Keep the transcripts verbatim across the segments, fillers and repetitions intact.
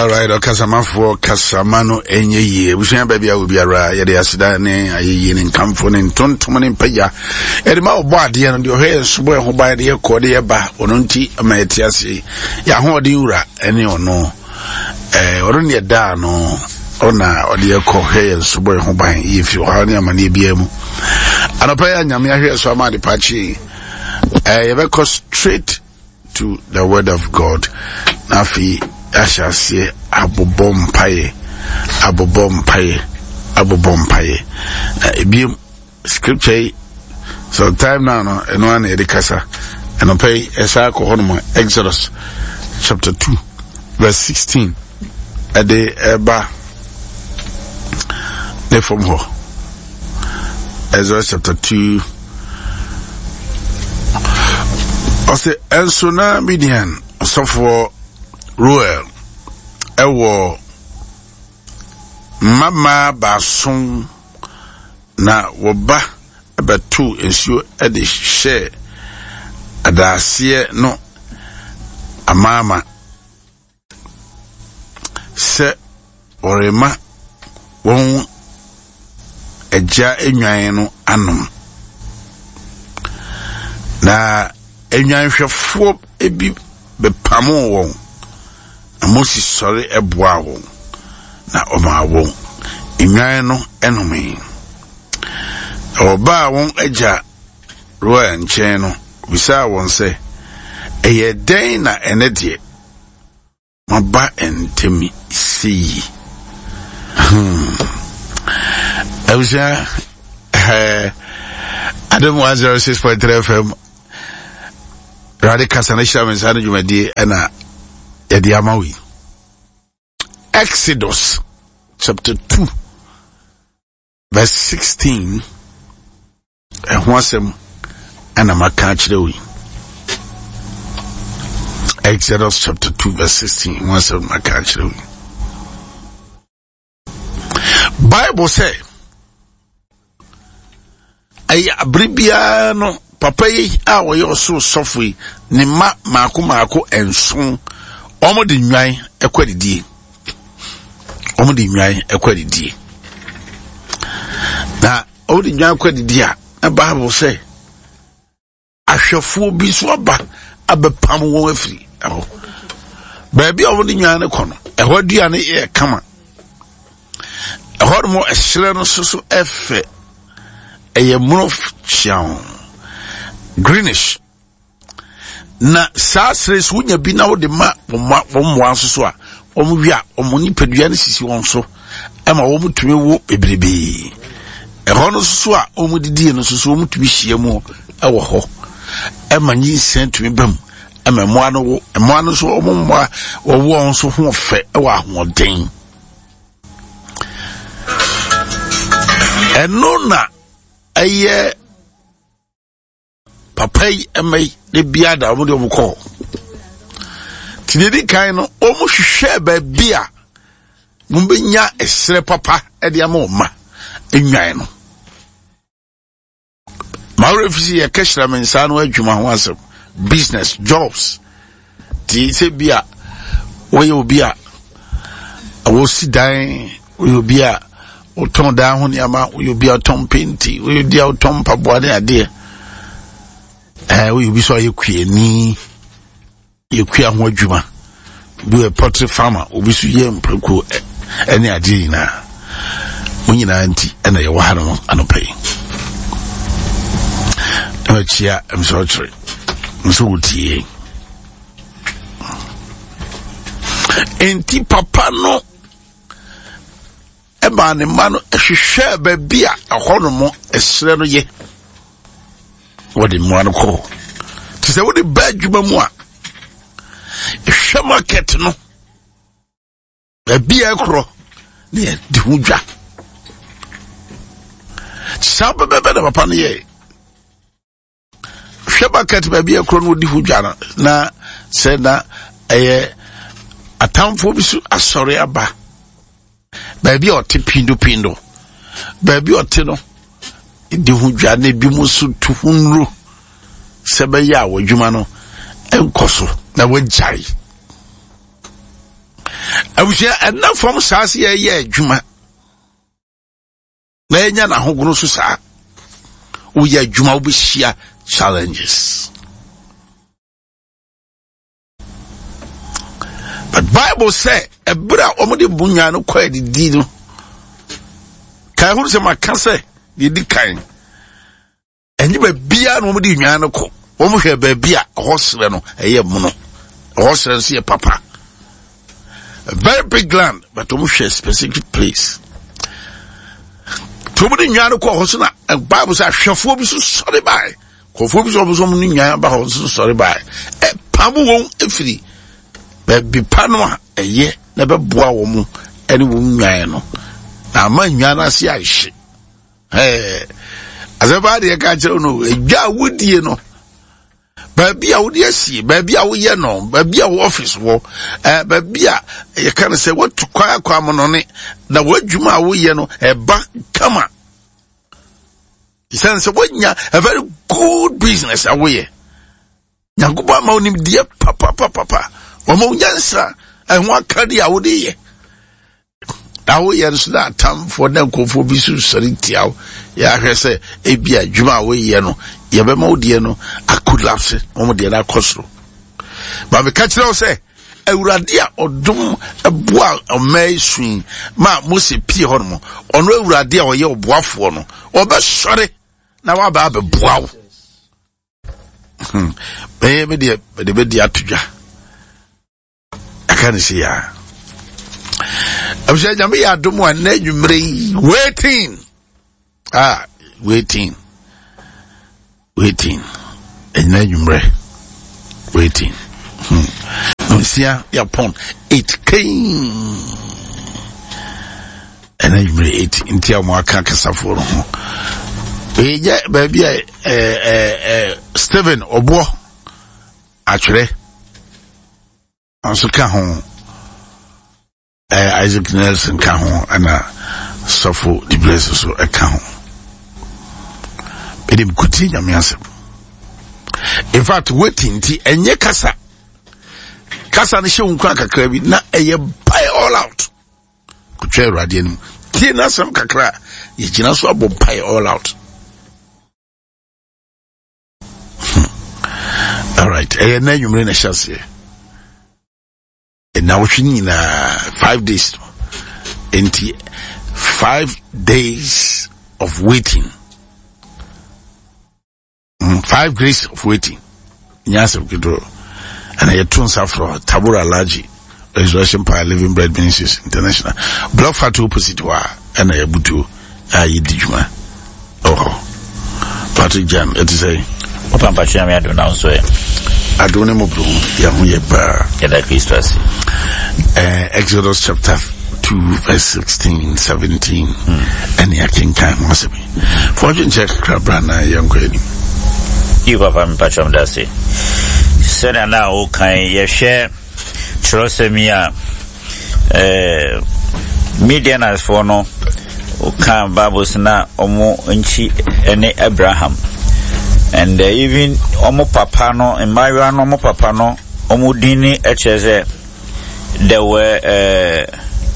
All right, okasamafo kasamano enye ye. Bushanya baby a obiara ye de asida ne ayeyi ne nkamfo ne ntontom ne mpaya. E de ma obo ade no de ohwe sobo ho ba de ko de ba ono nti ama etiase. Ya ho de wura ene ono. Eh oro ne da no ona ode ko he sobo ho ba ye fi ha ne ama ne bia mu. Anopaya nyame ahwe so ama de pachi. Eh ye be go straight to the word of God. Nafi Asha say abobom paye abobom paye abobom paye ebi scripture so time now no eno an edikasa eno pay esa ko hono Exodus chapter two verse sixteen ade eba ne from ho Exodus chapter two ose ensona Midian so for Ruel ewo mama bason na woba abetu ensuo ede hye adase no amama se orema won eja enwan no anom na enwan hwefo ebi bepamo won Moses sorry eboa won na oma won enwan no enome oba won eja roa nchen no bisa won se eye den na enedie maba entemi si hmm Auja eh Adam one oh six point three F M Radical Sanation Mensana Jumadi ena Ediamawi. Exodus chapter two verse sixteen and wasem and a makachrewi. Exodus chapter two verse sixteen wasem makachrewi. Bible say ay abribiano papa yi a wo yo so sofui ni ma maako maako enson omo de nwan ekwadidie omo de nwan ekwadidie na omo de nwan ekwadidie a na Bible say ahwefo bi so aba abepam won afiri aho ba bia omo de nwan ne kono eho dua ne e kama eho mo ehire no so efe eye mono chiao greenish na sasres wunya bi na wo de ma wo anso so a wo mu wi a wo ni padua ne sisi won so e ma wo mutumi wo bebrebe e ho no so a wo mu didi no so so wo mutumi hia mu e wo ho e ma nyi sentumi bam e ma mo ano wo e mo ano so wo mo wo wo so ho fe e wa ahoden eno na aye papai emai de biada omo de omo ko tidedi kan no omo hwehwe ba bia mumbenya esre papa e de ama oma enwan no mawre fisi ya kashra mensa no adwuma ho asem business jobs ti se bia wo yo bia wo sidan wo yo bia o ton da ho ni ama wo yo bia ton penti wo yo dia o ton paboade ade eh we be so yekue ni yekue ho adwuma be a poultry farmer obi so ye mpreko ene ade na munyina anti ena ye wa no anopai achia am so sorry so utie enti papa no eba ne ma no ehwehwe ba bia ahono mo esre no ye what the man call to say what the bad juma a market no a beer cro near the huja Saba bebe papa ye market baby a crown with the hujana na said na a a town for bisu a sorry aba baby or tipindo pindo baby or tino di hujja ne bi musu tuhunru sebe ya wodwuma no enkoso na wajai abusia ena from saase ye ye adwuma na enya na hogoro so saa wo ye adwuma wo be hia challenges. But Bible say ebra omode bunya no kwa didi no kai hu se maka se didi kan enyi ba bia no omode nwan no ko omo hwe ba bia hosere no eye mu no hosere se papa a very big land but omo hwe specific place to omode nwan no ko hosena Bible say hwefo bi so sorry by kofo bi so omo so mu nwan ba hoso sorry by e pamu won efiri be panwa eye na be boa wo mu ene wo nwan no na ma nwan na se ahye eh azaba de ka kire no edwa wodie no ba bia wo de asie ba bia wo ye no ba bia wo office wo eh ba bia ye kan se what kwa kwa mo no ne na wadwuma wo ye no e ba kama isan se wonya a very good business away nyagoba ma onim de papa papa papa Omo nyansa ehwa kadi awode ye awo ye nso da tam for na kofo bi su sori tiaw ya hwese ebia dwuma wo ye no ye be ma odie no akulapse omo de na kosro ba me ka kire o se awurade a odum eboa omai swin ma Mose pie ho no ono awurade a oye oboafo no obe sori na wa ba be boa wo be be de be de atudwa can see ya. I'm saying, I'm here. Don't want waiting. Ah, waiting, waiting. And then you waiting. Hmm. See ya upon it came. And then you it into your mark. Yeah, baby, eh, eh, Stephen Obo. Actually. Also ka ho eh Isaac Nelson ka ho ana sofo di bless so e ka ho edim kuti nyame asem. In fact waiting ti enye kasa kasa ne hye nkwa kakra bi na eye buy all out kutwa urade anim ti na asem kakra ye gina so abo buy all out. All right eh na nyumre na chance. And now we need uh, five days. Into five days of waiting. Mm, five days of waiting. Yes, we do. And I turn for Tabura Laji, Resurrection Power Living Bread Ministries International. Block for two opposite wa and I butu ayi dijuma. Oh, Patrick Jam. It is a. Opa mpachi me ado na so e. Adone mo bro ya hu ye ba. Ya da Christus. Uh, Exodus chapter two, verse sixteen, seventeen, mm. and ya king kan wasabi. Fortune check krabrana young queen. You papa me patcham da say. Sena na o kan ye share Trosemia eh Midianites for no o kan Bibles na omo nchi ene Abraham. And uh, even omo papa no in my no omo papa no omo dini echeze they were uh,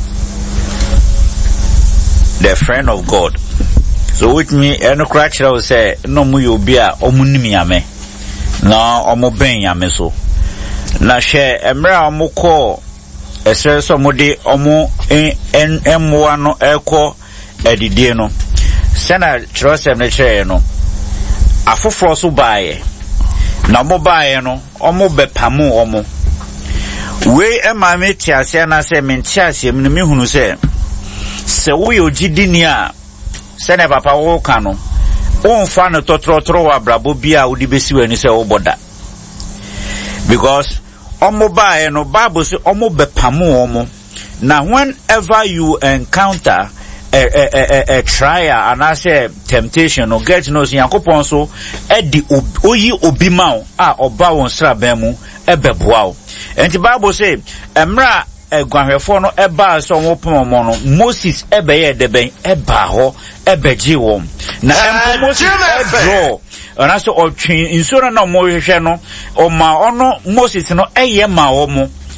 the friend of God. So with me eno crack will say no mu yo bia omo nimi ame na omo ben yame so na share emra omo ko esere so mo de omo en emwa no eko edidie no sena trosem ne chere no afoforo so baaye na mo baaye no omo bepamu omo we ema me tiase na se me tiase me me hunu se se wo yo gidini a se ne papa wo ka no o nfa no totrotro wa brabo bia wo di besi wani se wo boda because omo baaye no Bible say omo bepamu omo na whenever you encounter a a a a trial and I say temptation or get no Yakopon so e di oyi obi ma a oba won sra ban mu e beboa o and the Bible say emra egwanhwefo no e ba so won pon mo no Moses e be ye de ben e ba ho e beji won na empo Moses e draw and I say o twin insura na mo hwehwe no o ma ono Moses no e ye ma wo mo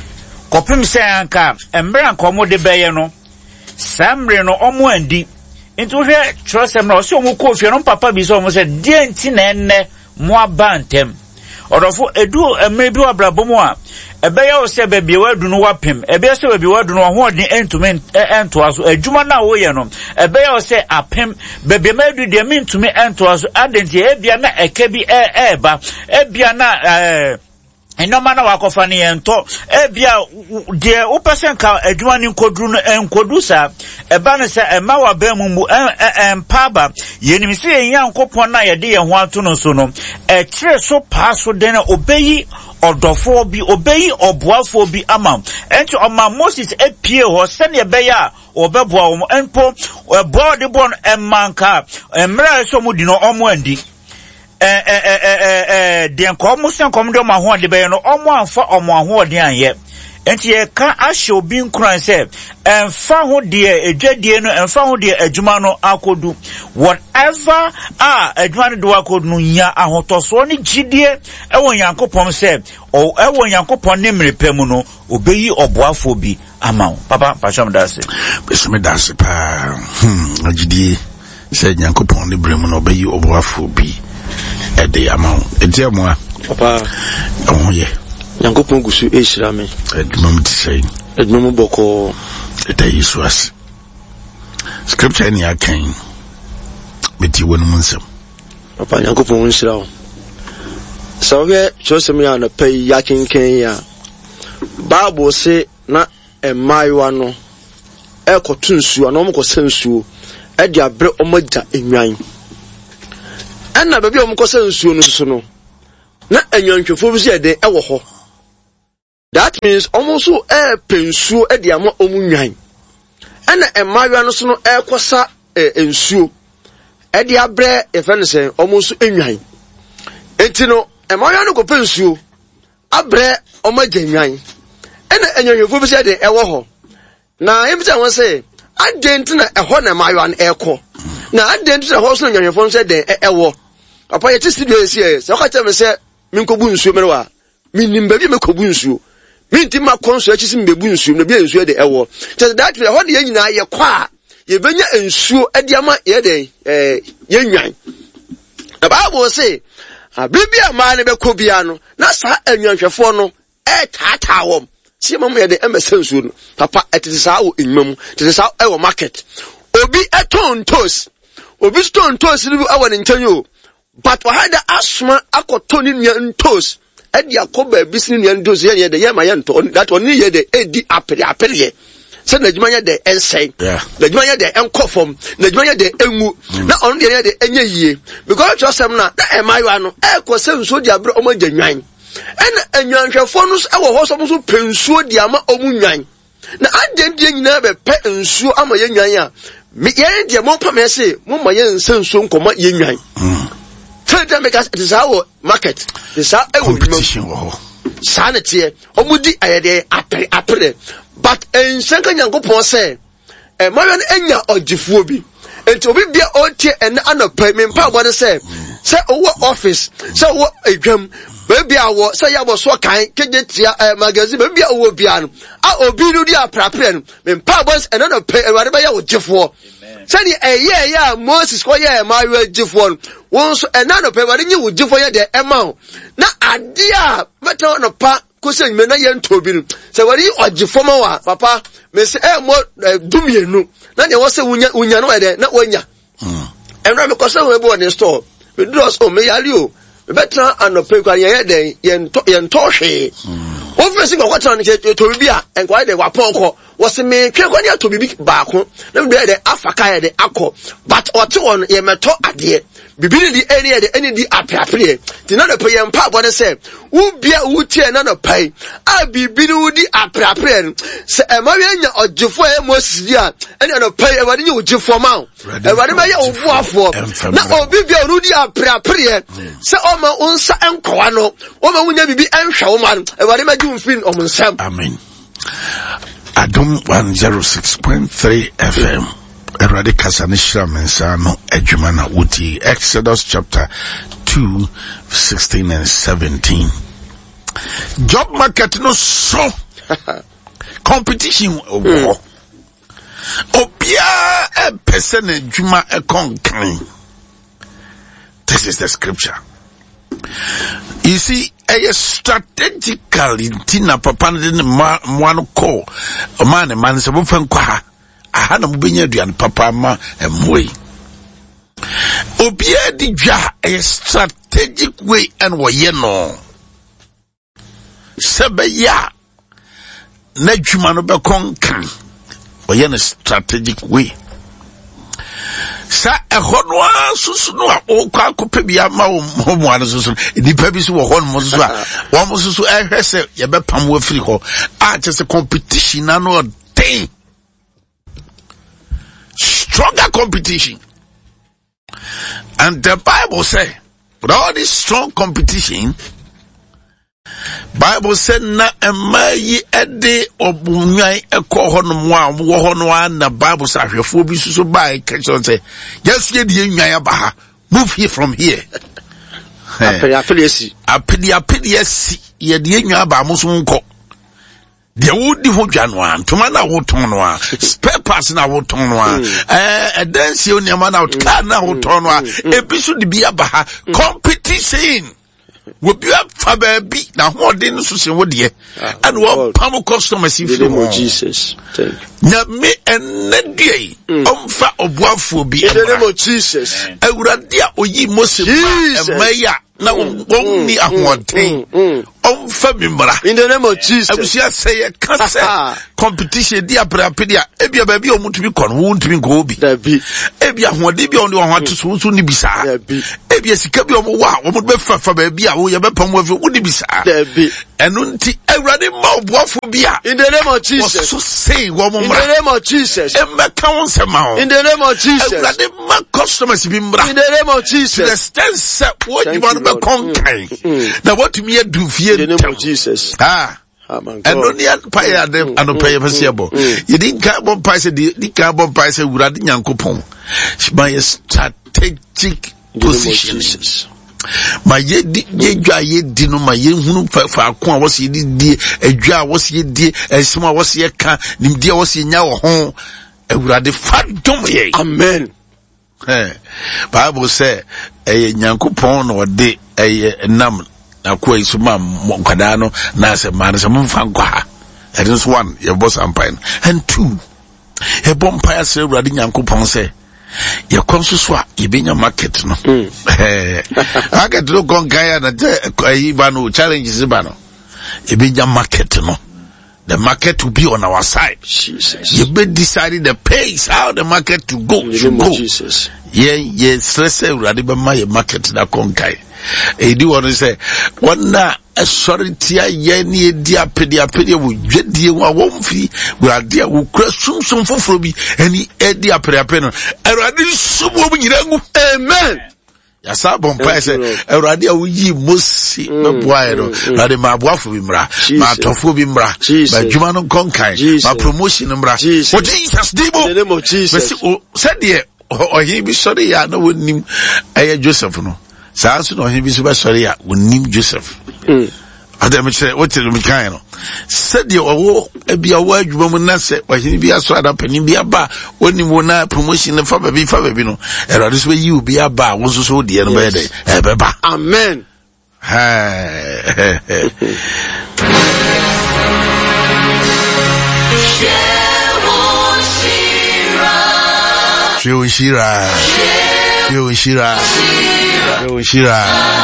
kopim se anka embra nka omo de beye no samre no omo andi nti wo hwe trosem na o se omo ko fie no papa bi so omo se die nti na enne mo abantem odofo edu emre bi wabrabom a ebeye o se bebie wadu no wapem ebeye se bebie wadu no ho odin entumi ento aso adwuma na wo ye no ebeye o se apem bebie madu de mentumi ento aso adenti ebia na ekebi e eba ebia na eh enoma na wakofa ne ento ebia de wo person ka adwuma ni nkodru no enkodu sa eba ne se ema wa ba mu empaba yenim se yankopon na ye de ye ho ato no so no e kire so pa so de na obeyi odofo bi obeyi oboafo bi ama enti oma Moses epie ho se ne beya obeboa wo empo ebo de bon emanka emra so mu di no omo andi eh eh eh eh eh de nkom se nkom de ma ho de be no omo anfa omo ho de anye enti ye ka ahye obi nkran se emfa ho de edwadie no emfa ho de adwuma no akodu whatever ah adwuma no do akodu no nya ahotoso ne gidie ewo yankopon se o ewo yankopon ne mrepem no obeyi oboafo bi ama papa pacham dase besme dase pa hmm agidie se yankopon ne brem no obeyi oboafo bi ede ama ede mo papa oh ye yankopon gusu ehira me edumam ti sei edumam boko ede yesuas scripture ni akan beti wonu munsem papa yankopon ehira o sawe chosem ya na pay yakinken ya bible say na emaiwa no ekotu nsuo na omko sensuo e dia bre omaja enwan enna baby omko sensuo no so no na enwantwefo bi se de ewo ho. That means almost so e pensuo e dia ma omunwan enna emaiwa no so no e kosa ensuo e dia bre e fe ne se almost enwan enti no emaiwa no ko pensuo abre omaja enwan ena enwantwefo bi se de ewo ho na yemta won say adent na eho na emaiwa no eko na adent na ho so enwantwefo se de ewo papa yeti studio esi e se okacha me se minkobu nsuo merewa minimba bi mekobu nsuo minti ma konso achi sim bebu nsuo na bi nsuo de ewo so that way ho de yanyina ye kwa ye benya nsuo adiama ye de eh yenwan na bible say abibia ma ne bekobia no na sa anwanhwefo no e tata wom si mamu ye de emese nsuo no papa etisa wo enwam etisa e wo market obi eton toast obi stone toast ni awo ne ntanyo but we had asthma akotoni nyan toast e dia ko ba bisni nyan toast ye de ye ma ye nto that one ye de edi apere apere se na djuma ye de ensei na djuma ye de enkofom na djuma ye de enwu na on de ye de enye yie because to sem na na emaiwa no e ko se nso dia bre omo gyanwan en enwanhwefo no e wo ho so so pensuo dia ma omunwan na adem die nyina be pe nsuo ama ye nwan a me ye dia mo pa me se mo ma ye nsansuo nkoma ye nwan tell them because it is our market this our competition wo sanity omudi ayede apre apre but ensanka nyankopon say e mayan enya ogifuo bi enti obi bia otie en anopa me mpa bo ne say say owo office say owo edwam baby awo say ya bo so kan kejetia magazine baby awo bia no a obi no di aprapre no me mpa bo en anopa eware ba ya ogifuo sani eye ya Moses ko ye ma we gifo won so enano pe wade nyi wo gifo ye de ema na ade a meta no pa ko se nyime na ye ntobi no se wade ogifo ma wa papa me se e mo dumienu na de wo se wunya wunya no de na wonya mm enra me ko se we bo ne store me do so me yali o me betra anope kwa ye de ye nto ye nto hwe o fe se ko kwata no ke to bi a enko de wa ponko wose me twe kwani ato bibi baako na be de afaka ye de akọ but ote won ye meto ade bibiri di area de any di apiapre ti na de pe ye mpa bo ne se wo bia wo tie na no pai a bibiri wo di apiapre se e ma we nya ogifo e Moses di a ene no pai e wade nya ogifo ma e wade ma ye obuafo na obi bia wo di apiapre se o ma unsa enkowa no o ma wunya bibi enhwe wo ma e wade ma ji umfin o munsam amen. Adom one oh six point three F M. Erade Kasanishra Mensano Ejumana Uti. Exodus chapter two, sixteen and seventeen. Job market no so competition mm. Obia a person juma a conquering. This is the scripture. You see, a strategically tina papa didn't one call a man a man is a woman kwa I had a mubinya and papa ma and way. Obia di ja a strategic way and wayeno. Sebeya na juma no be conquering. Oyen a strategic way. Sa ehonwa susu no a okwa kope bia ma wo mo anu susu ni pa bi so wo hon mo susu a wo mo susu ehwe se ye be pam wo firi ho a just a competition na no thing. Stronger competition. And the Bible say with all this strong competition, Bible said na emayi ede obunwan ekọ hono mo a wo hono an na Bible say ahwefo bi suso bai kechon say yes ye de nwan aba ha move here from here apedi apedi esi apedi apedi esi ye de nwan aba mo so nko de wodi ho dwano an toma na wo ton no a spare parts na wo ton no a eh edansi oni ama na wo car na wo ton no a ebisu de bi aba ha competition. We be up for baby now. What didn't so what dear and what palm customers if you Jesus. Now me and Nadia um fa obuafo bi in the name of Jesus. Ewuradia oyi Mose and Maya now won ni ahonten um fa bimbra in the name of Jesus. Abusia say cancer competition dia prapedia ebia baby omutumi kon wontumi go bi ebia ahode bi on de ho ato so so ni bisa ebia sika bi omo wa omo be fa fa baby a wo ye be pam wo fi wo ni bisa enu nti ewurade ma obuafo bi a in the name of Jesus. So say wo in the name of Jesus. In the name of Jesus. My customers be in the name of Jesus. To the extent what you want to be conquering. Now what me do fear in the name of Jesus. Ah. And only pay them and pay possible. You didn't carbon price the carbon price of Radian coupon. By a strategic position. My ye ye dwa ye di no ma ye hunu fa ko a wo se di di adwa wo se di esima wo se ka nimdi wo se nya wo ho awurade fa dom ye amen. Eh Bible say eh Nyankopon no de eh nam akwa isuma kwada no na se man se mfa nkwa. That is one your boss empire and two e bompire se awurade Nyankopon say ye konsusu a ye benya market no eh market no gon gaya na eh ba no challenges ba no ye benya market no the market will be on our side. Jesus. You be deciding the pace how the market to go should go. Jesus. Yeah, yeah, stress already by my market that conquer. E di want to say one na sorry tia ye ni dia pedia pedia wo dwedie wo womfi we ade wo kura sumsum foforo bi ani edi apere apere no erade subo mu nyirangu amen. Ya sa bompa se erade a wo yi Mose me boae no rade ma boafo bi mra ma tofo bi mra ba djuma no konkan ma promotion mra what Jesus debo the name of Jesus said there o he bi sorry ya no wonim eye Joseph no sa so no he bi so ba sorry ya wonim Joseph Adam say what tell me kind no said there o ebia wo adwuma mu na se o he bi aso ada pani bi aba wonim wo na promotion fa ba bi fa ba bi no erade so yi obi aba wo so so de no be dey e be ba amen. Shiro Shira Shiro Shira Shiro Shira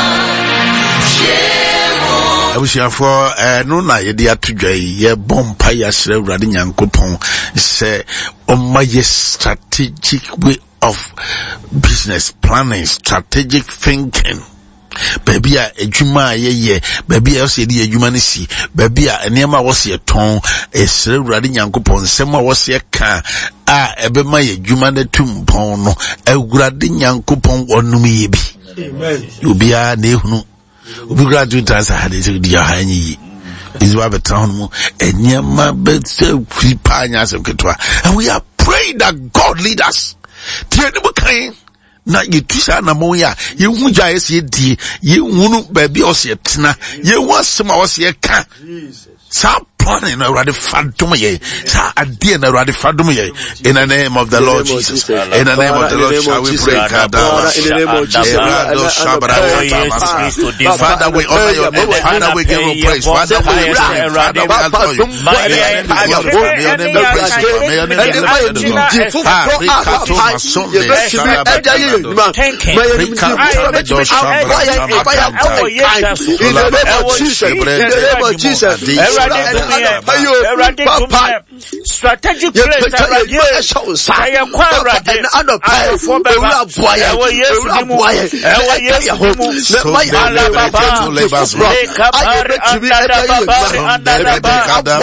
Abusia for eh no na ye dia tudwa ye bompa ya sere awurade Nyankopon say on my strategic way of business planning, strategic thinking. Baby a edwuma ye ye baby a se di edwuma ne si baby a enema wo se ton esere awurade Nyankopon sem a wo se ka a ebema ye edwuma ne tumpon no awurade Nyankopon onum ye bi amen. Obi a na ehunu obi graduate as had it di ahanyi is what the town mu enyama bet free panya sem ketwa and we are praying that God lead us tieni mo kan na yetusa na mo ya ye hu ja ye se die ye hunu ba bi o se tena ye hu asema o se ka Jesus sa bɔne no Awurade fa dom yɛ saa adeɛ na Awurade fa dom yɛ in the name of the Lord Jesus. In the name of the Lord shall we pray. Father, we honor your name. Father, we give you praise. Father, we lift your name. Father, we adore you. May your name be praised. May your name be lifted. Strategic place I acquire and other power for Baba. Ewa Yesu dimu. Ewa Yesu dimu. Ala Baba. Leka pare anda Baba. Anda Baba.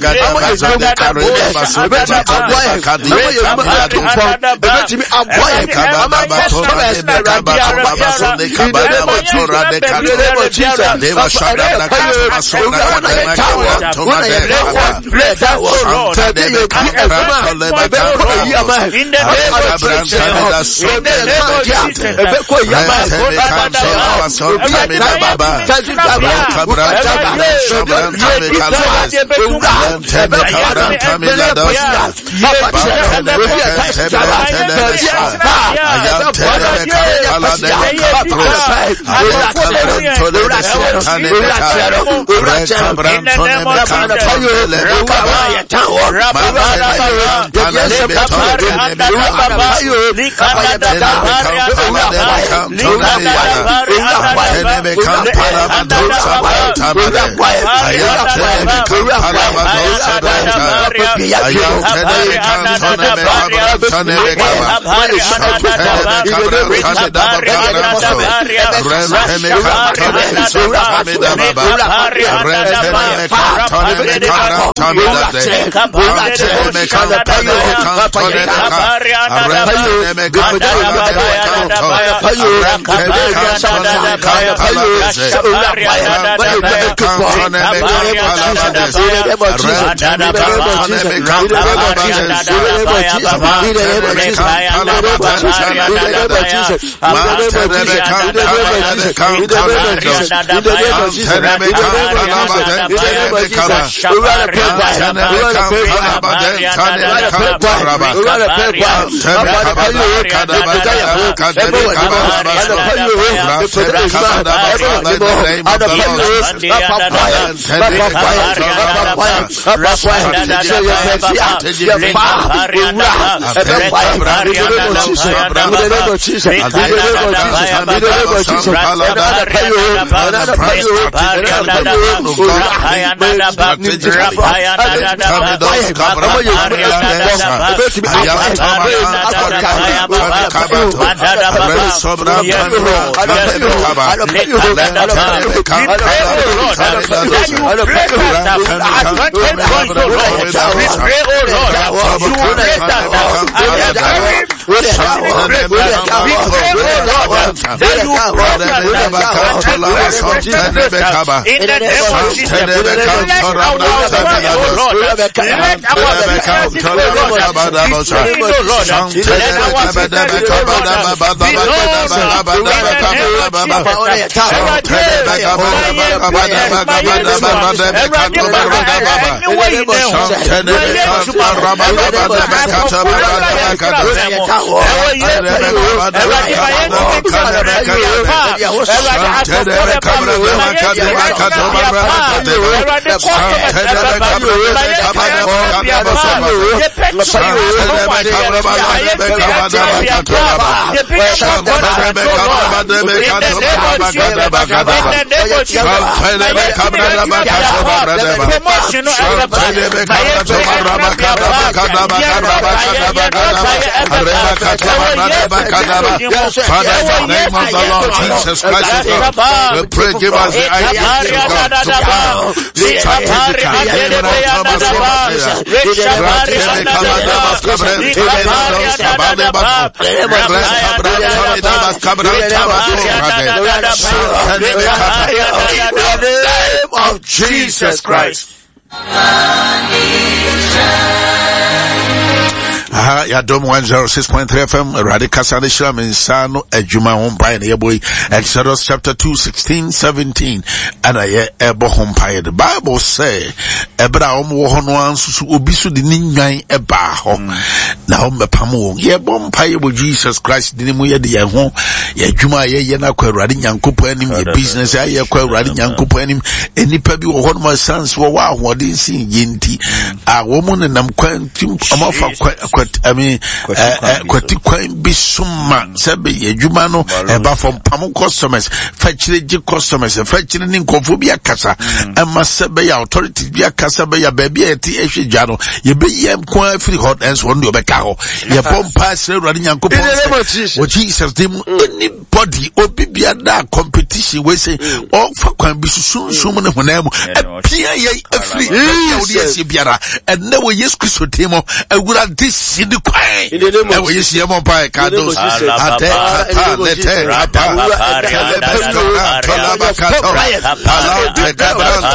Jesus Christ, we pray, give us the idea of God to power. Of Jesus Christ. Aha, ya dom one oh six point three F M, Radical Sanishram Insano, Ejuma Humpire, the boy, Exodus chapter two, sixteen, seventeen, and I ebo humpire. The Bible say, Ebra om wohonwan su obisu di ninyan eba ho. Na om bepamu, ye bompire with Jesus Christ, dinimu ye di yehon, ye juma ye ye na kwe radi nyankupo enim, ye business ye ye kwe radi nyankupo enim, eni pebi wohonwa sans wa wa wadin sin yinti, a woman and am kwentim, amofa kwe, I mean, kwati kwen bisuma, sebe ye juma no, eba from pamu customers, fetchile ji customers, fetchile ni nkofobia kasa, ema sebe ya authorities bia kasa be ya baby eti eshi jano, ye be ye mkwa free hot ends one do beka ho, ye pompa se radi nyanko ponse, o Jesus dim, anybody, obi bia da competition, we say, o fa kwen bisu sumu ne hunemu, e pia ye e free, e odi esi biara, and never yes Christo temo, e wura this si di kwen, e wo yesi ye mompa e kados, ate, ata, lete, rapa, kalebe, tolaba kato, alau te dabran,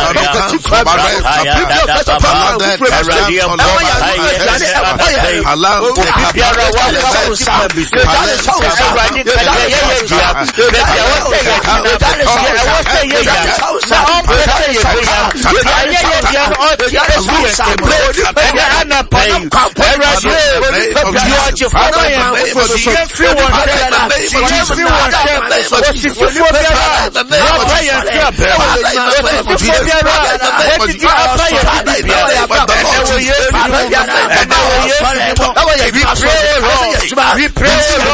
we pray,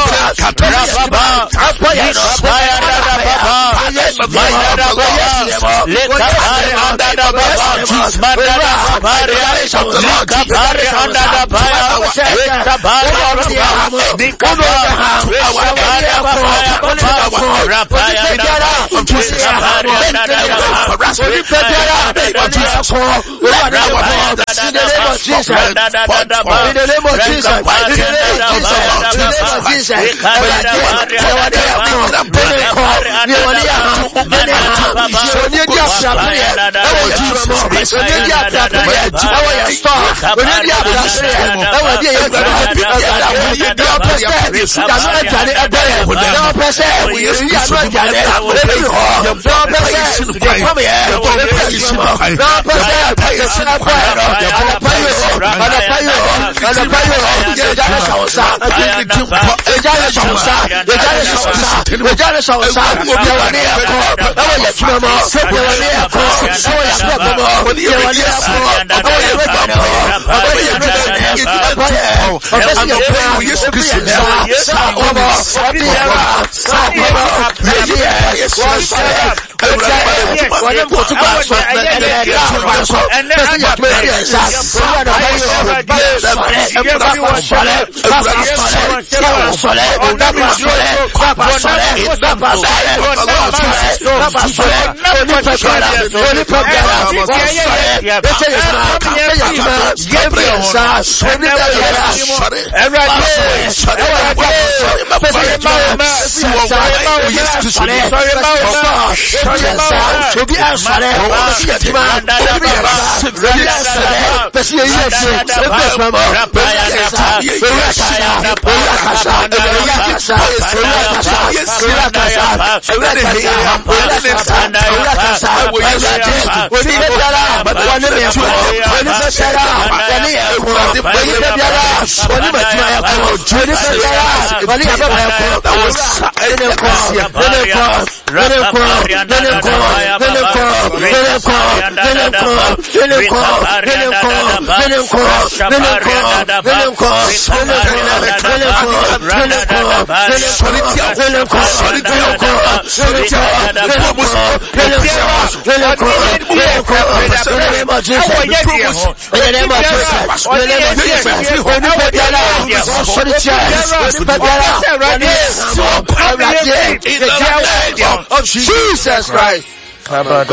Jesus Christ. Thank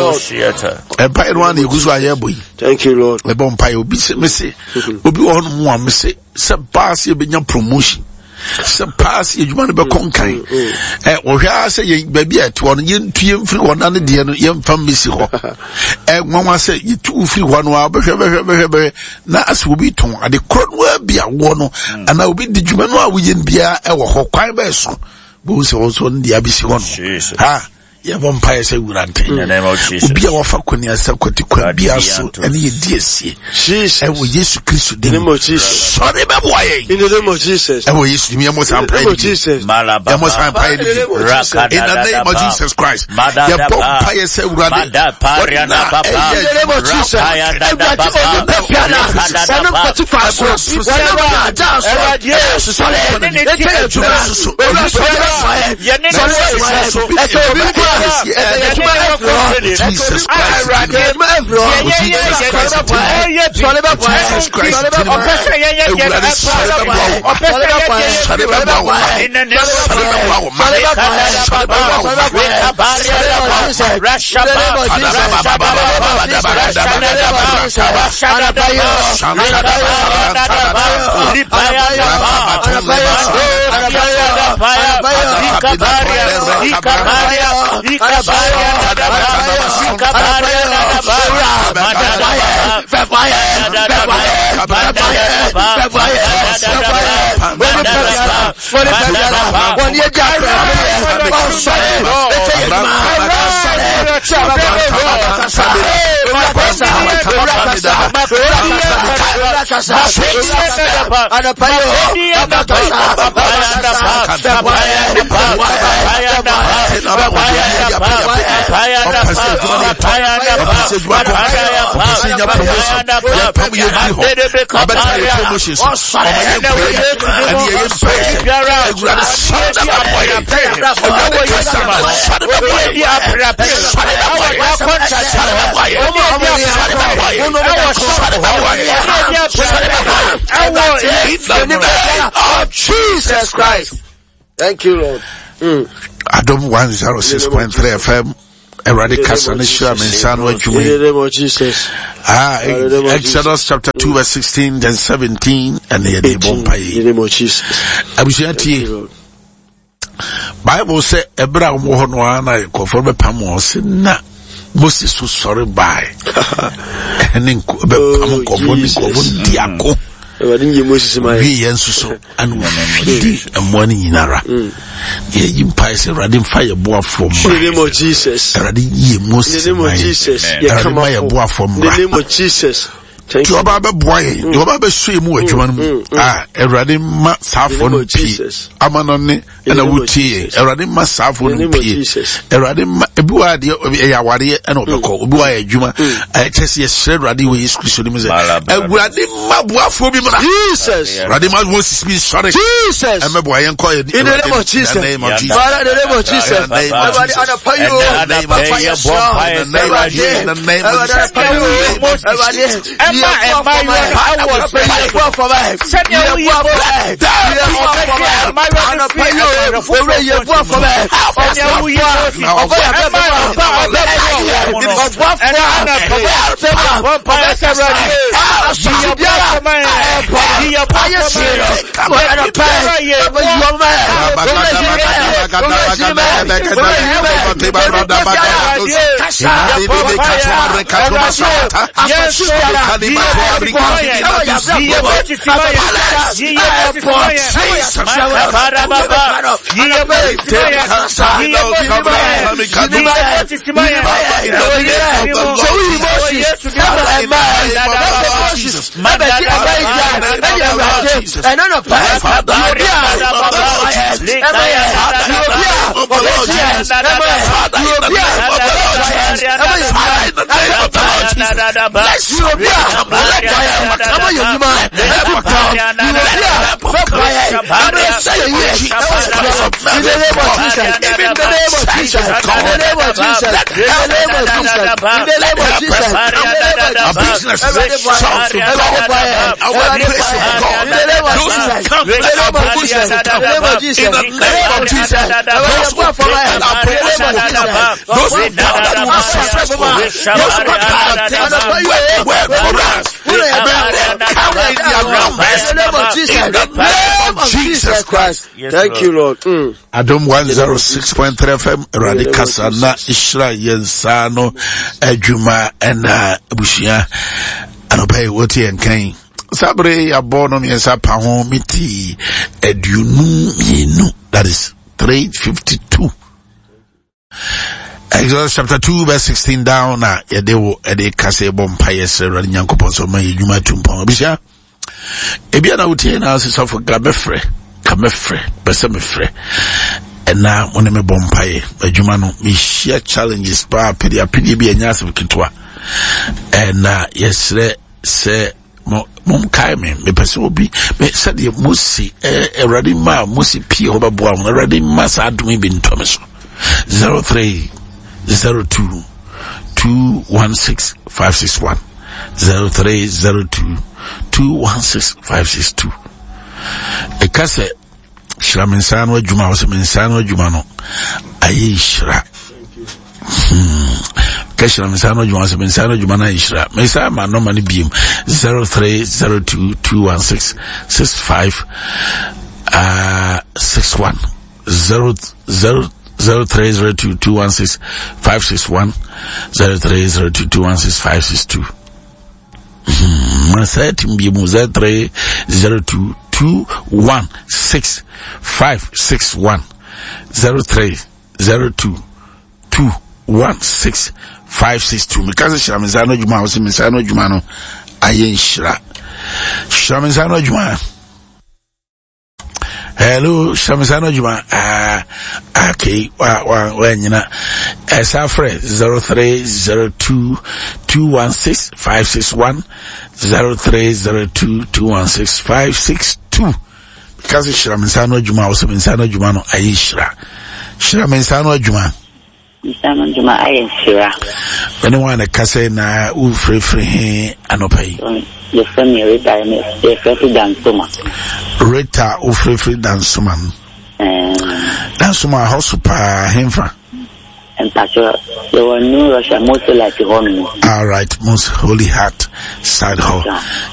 you, Lord. Obi on one say, Sabasi be your promotion. se pass ejuma no be konkan eh wo hwa se ye baby eto no ye ntue mfiri wona ne de no ye mfa mesi ho eh nwanwa se ye tu firi ho no abehwe behwe behwe be na ase obi ton ade kro no bia wo no ana obi di djuma no a wo ye bia e wo ho kwan be so bo se wo so ndi abisi ho no ha ya vampire say urante in the name of Jesus obi a wafa kwani asa kwati kwa bia so ene ye diesie Jesus e wo Yesu Kristo de name of Jesus sorry be boy in the name of Jesus e wo Yesu mi amo san pray Jesus malaba ya mo san pray in the name of Jesus Christ ya vampire say urante mada paria na papa in the name of Jesus aya da da papa sana kwati kwa so whatever dance yes sorry ne ne tell you ye ne so Jesus Christ. Jesus Christ. Thank you, Lord. Mm. Adam one oh six point three F M. Eradi kasa ne shira mensano adwuma. In the name of Jesus. Ah, Exodus chapter two verse sixteen and seventeen and the day bompai. In the name of Jesus. Abushati. Bible say ebra mo ho no ana ko for be pam se na Moses so sorry bye. Ene ko be pam ko bo ni ko bo diako. Ewadinje Moses mai. Wi yensu so anu fidi amwani nyinara. Ye yimpai se radin fire boa from. In the name of Jesus. Radin ye Moses. In the name of Jesus. Ye come fire boa from. In the name of Jesus. Thank you. Oba be boy. Oba be so mu adwuma no. Ah, Erade ma safo no pi. Amano ne na wutie. Erade ma safo no pi. Erade ma ebiwa de ya ware na obekọ. Obiwa ya adwuma. Eh chese ye shred Erade we Yesu Kristo nim se. Erade ma boafo bi mra. Jesus. Erade ma Moses bi sorry. Jesus. Em boy en call in the name of Jesus. In the name of Jesus. Father, in the name of Jesus. Everybody under fire. In the name of Jesus. In the name of Jesus. Everybody. Emma, Emma, I was praying for my send you a boy. of Jesus Christ. Yes, Thank Lord. you, Lord. Mm. Adom one oh six point three F M, Radikasa na Ishra Yensano, Ejuma, and Bushia, and Obey Woti and Kane. Sabre, a born on Yesa Pahomiti, Edunu, Yenu, that is three fifty-two. Exodus chapter two, verse sixteen down, na Yadewo, Ede Kase Bompire, Sarah, Yankoponso, my Yuma Tumpon, Bisha. Ebiana utie na asisa for kamefre kamefre bese mefre ena woni me bompaye adwuma no me share challenges pa pedi apedi bi anya asem kitwa ena yesre se mo mom kai me me pese obi me said ye musi e ready ma musi pie ho babo am ready ma sa adumi bi ntome so zero three zero two two one six five six one zero three zero two two one six five six two. E kase shira mensano adwuma wo se mensano adwuma no ayi shira hmm ka shira mensano adwuma wo se mensano adwuma na shira mensa ma no mani biem zero three zero two two one six six five uh six one zero zero zero three zero two two one six five six one zero three zero two two one six five six two. Maset mbimu zero three zero two two one six five six one zero three zero two two one six five six two. Mikaze shiramizano juma wasi misano juma no ayen shira shiramizano juma. Hello, Shamsano Juma. Ah, okay. Wa wa wa nyina. Esafre zero three zero two two one six five six one zero three zero two two one six five six two. Because Shamsano Juma was Shamsano Juma no Aishra. Shamsano Juma. Shamsano Juma Aishra. Anyone a kase na u free free anopai. The family Rita the free dansuma. Rita u free free dansuma. Um dansuma house pa hemfa. And Pastor, there were no Russia most like home. All right, most holy heart side hall.